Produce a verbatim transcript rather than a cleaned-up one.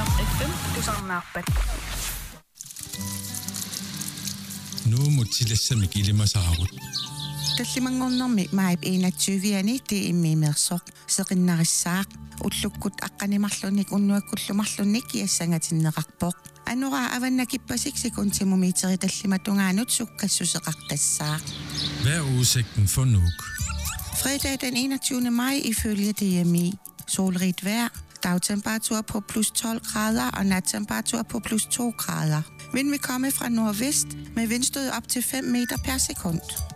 F M tusarnaarpat. Nu mutilassamik ilimasaarut. Tallimangornermi maip enatsuviani ti immiimersoq seqinnarissaaq ullukkut aqqanimarlunik unnuakkullumarlunik iassangatinneqarpoq anora avannakipasik sekuntimumiteri tallimatungaanut sukkassuseqartassaaq. Hvad er udsigten for Nuuk? Fredag den enogtyvende maj ifølge D M I. Solrigt vejr, dagtemperatur på plus tolv grader og nattemperatur på plus to grader. Vind vil komme fra nordvest med vindstød op til fem meter per sekund.